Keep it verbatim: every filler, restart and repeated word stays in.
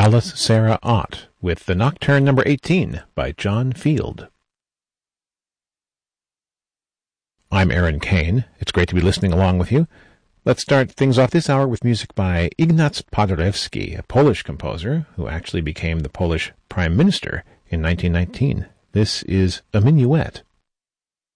Alice Sarah Ott with the Nocturne number eighteen by John Field. I'm Aaron Kane. It's great to be listening along with you. Let's start things off this hour with music by Ignaz Paderewski, a Polish composer who actually became the Polish Prime Minister in nineteen nineteen. This is a minuet.